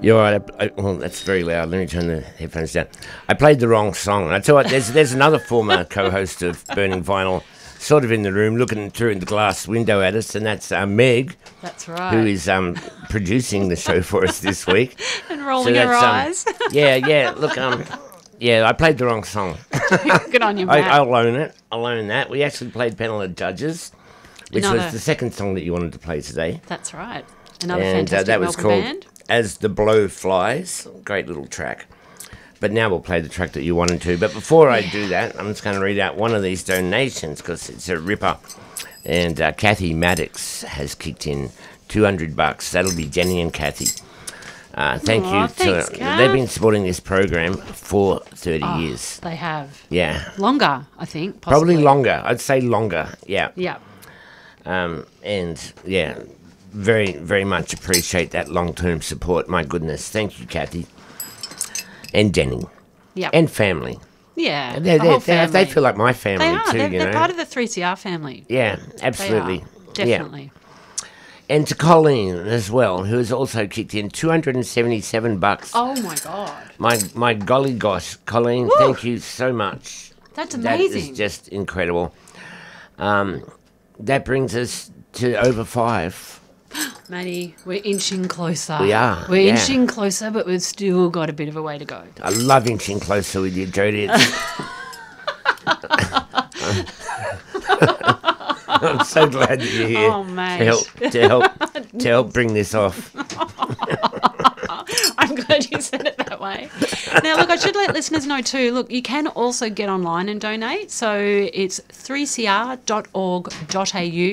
You're right. Well, that's very loud. Let me turn the headphones down. I played the wrong song. I tell you what, there's another former co-host of Burning Vinyl sort of in the room looking through the glass window at us, and that's Meg. That's right. Who is producing the show for us this week. And rolling her eyes. Yeah. Look, I played the wrong song. Good on you, Matt. I'll own it. I'll own that. We actually played Panel of Judges, which was the second song that you wanted to play today. That's right. Another fantastic that was Melbourne called band. As the Blow Flies. Great little track. But now we'll play the track that you wanted to. But before I do that, I'm just going to read out one of these donations because it's a ripper. And Kathy Maddox has kicked in $200. That'll be Jenny and Kathy. Thank you. Thanks, Kath. They've been supporting this program for 30 years. They have. Yeah. Longer, I think, possibly. Probably longer. I'd say longer. Yeah. Yeah. And, yeah, very, very much appreciate that long-term support. My goodness. Thank you, Kathy. And Jenny. Yeah. And family. Yeah. The whole family. They feel like my family, they are. too, They're part of the 3CR family. Yeah, absolutely. Definitely. Yeah. And to Colleen as well, who has also kicked in $277. Oh, my God. My golly gosh. Colleen, Woo! Thank you so much. That's amazing. That is just incredible. That brings us to over 5. Matty, we're inching closer. We are. We're inching closer, but we've still got a bit of a way to go. I love inching closer with you, Jodie. I'm so glad that you're here to help bring this off. I'm glad you said it that way. Now, look, I should let listeners know too. Look, you can also get online and donate. So it's 3cr.org.au